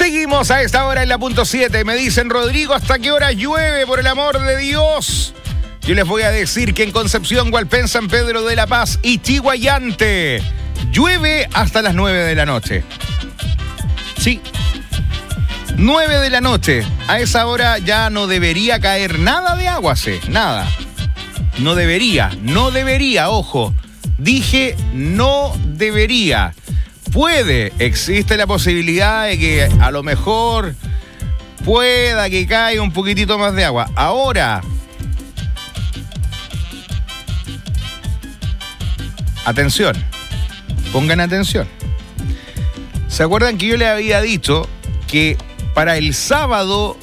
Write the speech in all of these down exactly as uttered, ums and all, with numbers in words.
Seguimos a esta hora en la punto siete. Me dicen, Rodrigo, ¿hasta qué hora llueve, por el amor de Dios? Yo les voy a decir que en Concepción, Hualpén, San Pedro de la Paz y Chiguayante llueve hasta las nueve de la noche. Sí, nueve de la noche. A esa hora ya no debería caer nada de agua, sí, nada. No debería, no debería, ojo. Dije no debería. Puede, existe la posibilidad de que a lo mejor pueda que caiga un poquitito más de agua. Ahora, atención, pongan atención. ¿Se acuerdan que yo les había dicho que para el sábado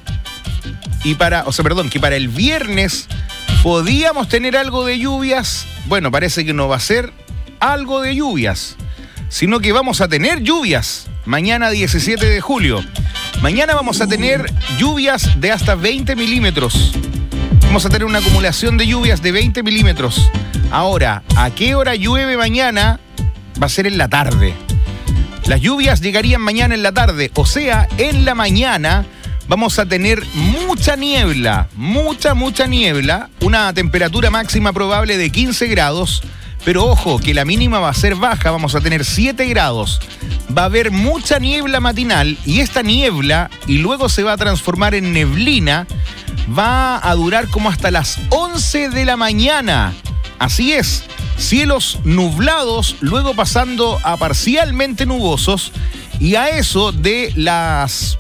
y para, o sea, perdón, que para el viernes podíamos tener algo de lluvias? Bueno, parece que no va a ser algo de lluvias, sino que vamos a tener lluvias mañana diecisiete de julio. Mañana vamos a tener lluvias de hasta veinte milímetros. Vamos a tener una acumulación de lluvias de veinte milímetros. Ahora, ¿a qué hora llueve mañana? Va a ser en la tarde. Las lluvias llegarían mañana en la tarde, o sea, en la mañana vamos a tener mucha niebla, mucha, mucha niebla, una temperatura máxima probable de quince grados, pero ojo, que la mínima va a ser baja, vamos a tener siete grados. Va a haber mucha niebla matinal y esta niebla, y luego se va a transformar en neblina, va a durar como hasta las once de la mañana. Así es, cielos nublados, luego pasando a parcialmente nubosos, y a eso de las...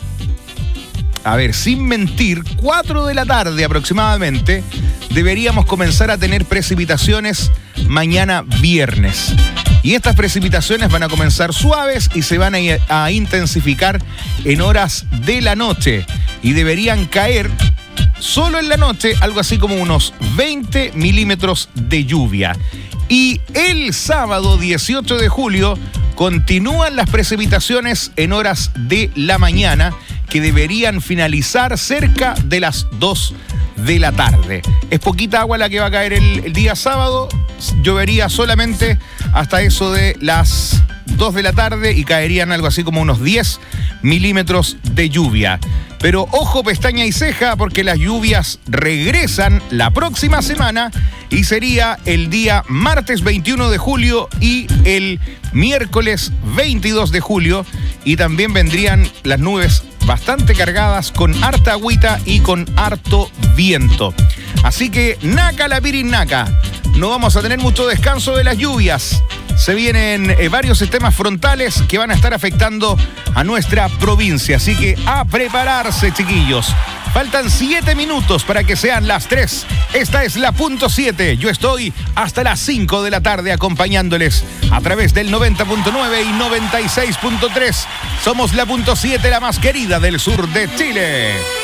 A ver, sin mentir, cuatro de la tarde aproximadamente, deberíamos comenzar a tener precipitaciones mañana viernes. Y estas precipitaciones van a comenzar suaves y se van a, a intensificar en horas de la noche. Y deberían caer solo en la noche algo así como unos veinte milímetros de lluvia. Y el sábado dieciocho de julio continúan las precipitaciones en horas de la mañana, que deberían finalizar cerca de las dos de la tarde. Es poquita agua la que va a caer el, el día sábado. Llovería solamente hasta eso de las dos de la tarde y caerían algo así como unos diez milímetros de lluvia. Pero ojo, pestaña y ceja, porque las lluvias regresan la próxima semana y sería el día martes veintiuno de julio y el miércoles veintidós de julio. Y también vendrían las nubes bastante cargadas con harta agüita y con harto viento. Así que naca la pirinaca. No vamos a tener mucho descanso de las lluvias. Se vienen eh, varios sistemas frontales que van a estar afectando a nuestra provincia. Así que a prepararse, chiquillos. Faltan siete minutos para que sean las tres. Esta es la punto siete. Yo estoy hasta las cinco de la tarde acompañándoles a través del noventa punto nueve y noventa y seis punto tres. Somos la punto siete, la más querida del sur de Chile.